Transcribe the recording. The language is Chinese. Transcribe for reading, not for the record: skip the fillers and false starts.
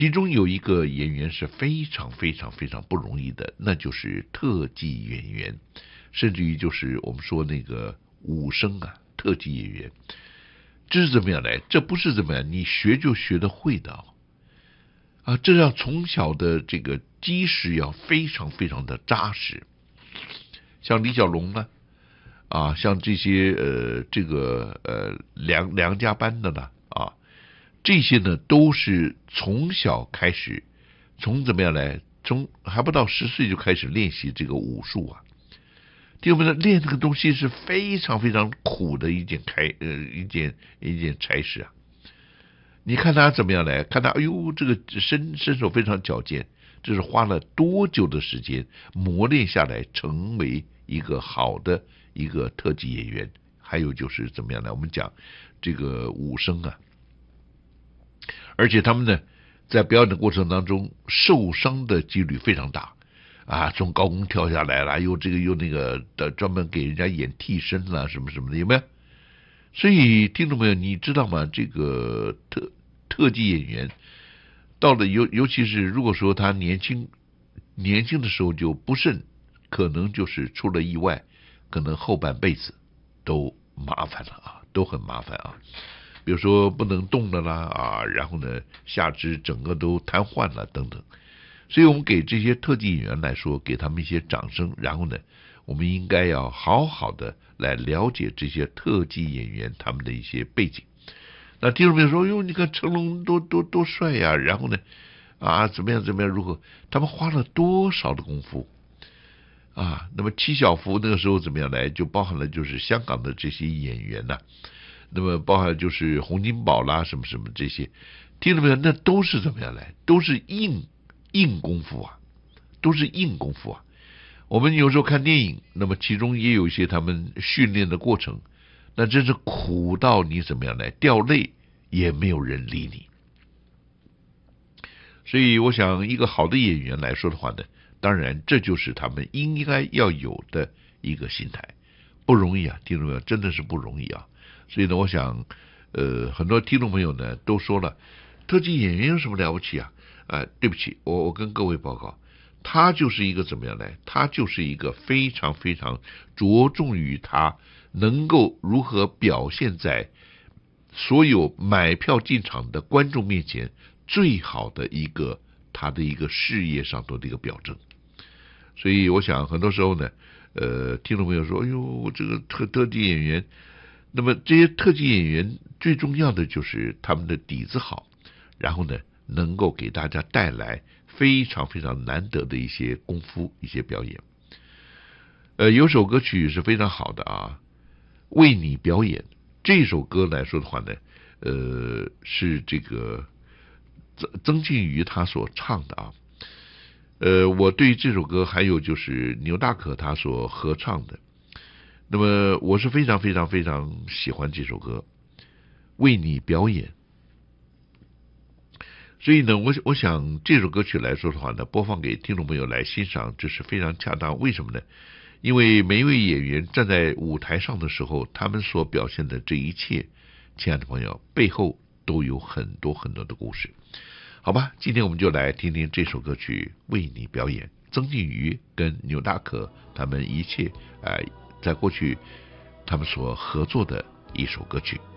其中有一个演员是非常非常非常不容易的，那就是特技演员，甚至于就是我们说那个武生啊，特技演员。这是怎么样来？这不是怎么样，你学就学得会的啊！这要从小的这个基石要非常非常的扎实。像李小龙呢，像这些梁家班的呢，这些呢都是从小开始，从怎么样来？从还不到10岁就开始练习这个武术啊。弟兄们，练这个东西是非常非常苦的一件差事啊！你看他怎么样来？看他，哎呦，这个身手非常矫健，这是花了多久的时间磨练下来，成为一个好的一个特技演员。还有就是怎么样来？我们讲这个武生啊，而且他们呢，在表演的过程当中受伤的几率非常大。从高空跳下来了，又那个的，专门给人家演替身啦，什么什么的，有没有？所以听众朋友，你知道吗？这个特技演员到了尤其是如果说他年轻的时候就不慎，可能就是出了意外，可能后半辈子都麻烦了啊，都很麻烦啊。比如说不能动了啦然后呢下肢整个都瘫痪了等等。所以我们给这些特技演员来说，给他们一些掌声。然后呢，我们应该要好好的来了解这些特技演员他们的一些背景。那听众朋友说：“哟，你看成龙多帅呀！”然后呢，怎么样如何？他们花了多少的功夫那么七小福那个时候怎么样来？就包含了就是香港的这些演员呐，那么包含就是洪金宝啦什么什么这些，听众朋友，那都是怎么样来？都是硬功夫啊，都是硬功夫啊。我们有时候看电影，那么其中也有一些他们训练的过程，那真是苦到你怎么样来掉泪也没有人理你。所以我想一个好的演员来说的话呢，当然这就是他们应该要有的一个心态。不容易啊，听众朋友，真的是不容易啊。所以呢，我想很多听众朋友呢都说了，特技演员有什么了不起啊？对不起，我跟各位报告，他就是一个怎么样来？他就是一个非常非常着重于他能够如何表现在所有买票进场的观众面前最好的他的一个事业上头的一个表征。所以我想很多时候呢，听众朋友说，哎呦，这个特技演员，那么这些特技演员最重要的就是他们的底子好，然后呢，能够给大家带来非常非常难得的一些功夫、一些表演。有首歌曲是非常好的为你表演。这首歌来说的话呢，是这个曾静瑜他所唱的我对这首歌还有就是牛大可他所合唱的，那么我是非常非常非常喜欢这首歌，为你表演。所以呢，我想这首歌曲来说的话呢，播放给听众朋友来欣赏，这是非常恰当。为什么呢？因为每一位演员站在舞台上的时候，他们所表现的这一切，亲爱的朋友，背后都有很多很多的故事。好吧，今天我们就来听听这首歌曲为你表演，曾静瑜跟牛大可他们一切在过去他们所合作的一首歌曲。